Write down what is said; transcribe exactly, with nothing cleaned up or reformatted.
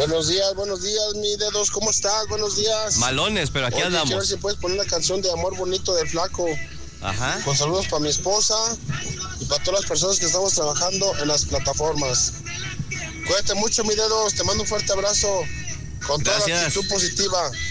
Buenos días, buenos días, mi dedos, ¿cómo estás? Buenos días. Malones, pero aquí Oye, andamos. quiero ver si puedes poner una canción de Amor Bonito del Flaco. Ajá. Con saludos para mi esposa y para todas las personas que estamos trabajando en las plataformas. Cuídate mucho, mi dedos, te mando un fuerte abrazo con toda Gracias. la actitud positiva.